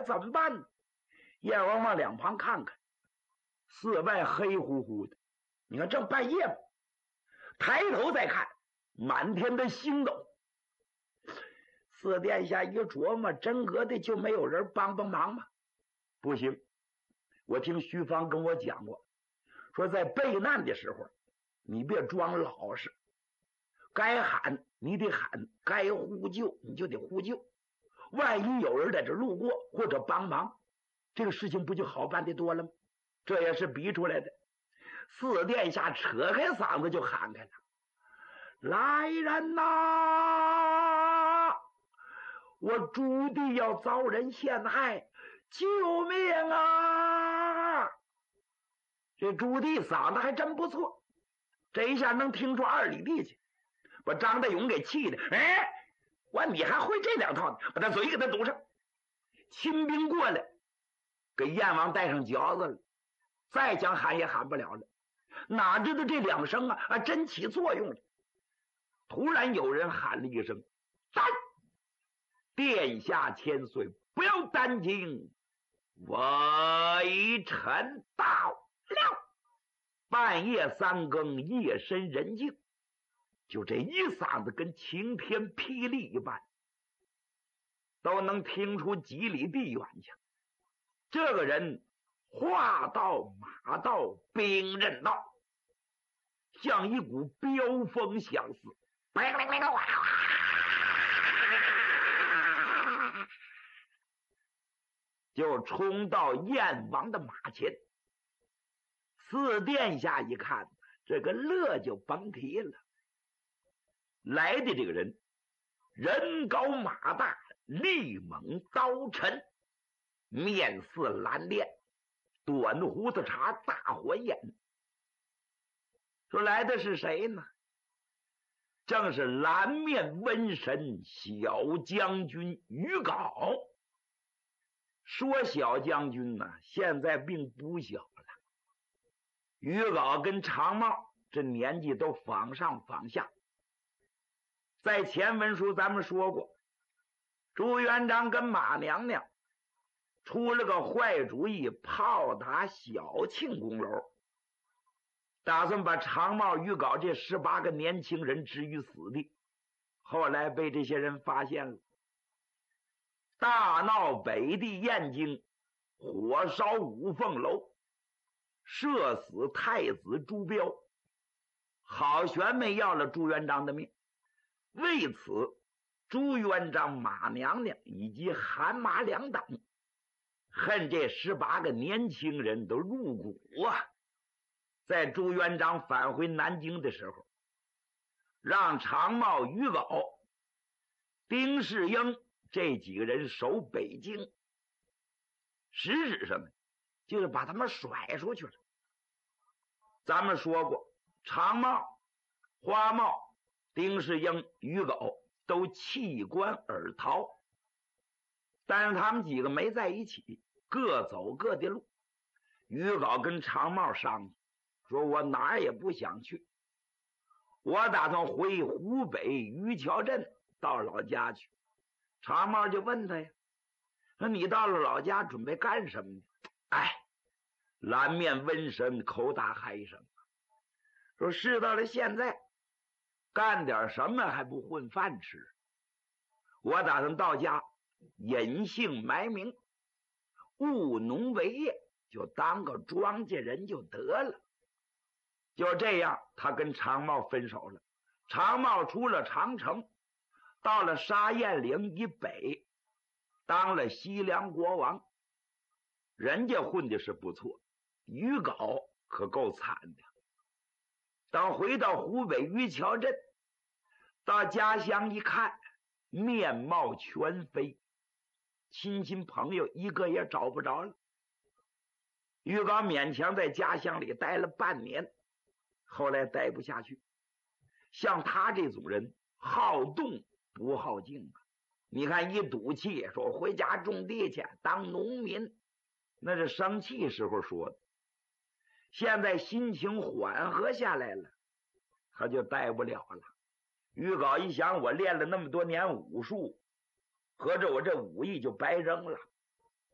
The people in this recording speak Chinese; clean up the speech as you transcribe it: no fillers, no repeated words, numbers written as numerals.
怎么办呢？燕王往两旁看看，四外黑乎乎的，你看正半夜嘛，抬头再看，满天的星斗。四殿下一琢磨，真格的就没有人帮帮忙吗？不行，我听徐芳跟我讲过，说在备难的时候，你别装老实，该喊你得喊，该呼救你就得呼救。万一有人在这路过或者帮忙，这个事情不就好办的多了吗？这也是逼出来的。四殿下扯开嗓子就喊开了：“来人呐！我朱棣要遭人陷害，救命啊！”这朱棣嗓子还真不错，这一下能听出2里地去，把张德勇给气的，哎，我你还会这两套呢？把他嘴给他堵上。亲兵过来，给燕王带上嚼子了，再想喊也喊不了了。哪知道这2声真起作用了。突然有人喊了一声：“站！殿下千岁，不要担惊，微臣到了。”半夜3更，夜深人静，就这一嗓子跟晴天霹雳一般，都能听出几里地远去。这个人话到马到兵刃到，像一股飙风相似，就冲到燕王的马前。四殿下一看，这个乐就甭提了。来的这个人，人高马大，力猛刀沉，面似蓝靛，短胡子茬，大火眼。说来的是谁呢？正是蓝面瘟神小将军于皋。说小将军呢，现在并不小了。于皋跟常茂这年纪都仿上仿下。在前文书咱们说过，朱元璋跟马娘娘出了个坏主意，炮打小庆宫楼，打算把常茂、于皋这18个年轻人置于死地。后来被这些人发现了，大闹北地燕京，火烧五凤楼，射死太子朱标，好悬没要了朱元璋的命。为此，朱元璋、马娘娘以及韩马两党恨这18个年轻人都入骨啊！在朱元璋返回南京的时候，让常茂、于皋、丁世英这几个人守北京，实质上呢，就是把他们甩出去了。咱们说过，常茂、花茂、丁世英、于皋都弃官而逃，但是他们几个没在一起，各走各的路。于皋跟常茂商议，说我哪儿也不想去，我打算回湖北余桥镇到老家去。常茂就问他呀，说你到了老家准备干什么呢？蓝面瘟神口打嗨声，说事到了现在，干点什么还不混饭吃？我打算到家隐姓埋名，务农为业，就当个庄稼人就得了。就这样，他跟常茂分手了。常茂出了长城，到了沙堰岭以北，当了西凉国王。人家混的是不错，于皋可够惨的。当回到湖北余桥镇，到家乡一看，面貌全非，亲戚朋友一个也找不着了。于皋勉强在家乡里待了半年，后来待不下去。像他这种人，好动不好静啊！你看一赌气，说回家种地去当农民，那是生气时候说的。现在心情缓和下来了，他就待不了了。于皋一想，我练了那么多年武术，合着我这武艺就白扔了，